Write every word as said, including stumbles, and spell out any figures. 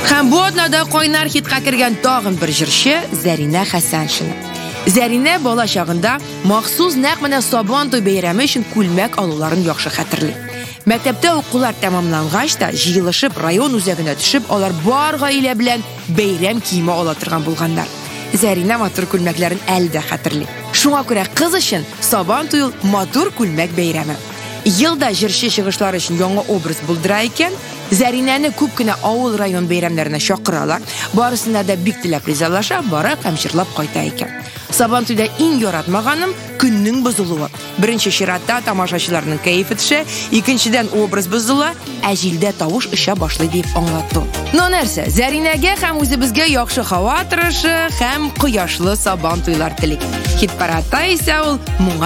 Һәм бу атнада кайнар хитка кергән тагын бер җырчы Зарина Хәсәншина. Зарина бала чагында махсус нәкъ менә Сабантуй бәйрәме өчен күлмәк алуларын яхшы хәтерли. Мәктәптә укулар тәмамлангач та җыелышып район үзәгенә төшеп, алар бар гаилә белән бәйрәм киеме ала торган булганнар. Зарина матур күлмәкләрен әле дә хәтерли. Шуңа күрә кыз өчен Сабантуй матур күлмәк бәйрәме. Елда җырчы чыгышлары өчен яңа образ булдыра икән, Заринаны күп кенә авыл район бәйрәмнәренә чакыралар. Барысында да бик теләп ризалаша, бара һәм җырлап кайта икән. Сабантуйда иң яратмаганым көннең бозылуы. Беренче чиратта тамашачыларның кәефе төшә, икенчедән образ бозыла, ә җилдә тавыш оча башлый дип аңлатты. Ну нәрсә, Заринәгә һәм үзебезгә яхшы һава торышы һәм кояшлы Сабантуйлар телик. Хит-парадта исә ул моңа